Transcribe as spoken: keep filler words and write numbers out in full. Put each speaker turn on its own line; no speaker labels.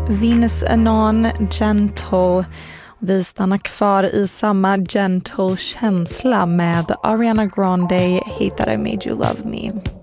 Venus Anon, Gentle. Vi stannar kvar i samma gentle känsla med Ariana Grande, Hate That I Made You Love Me.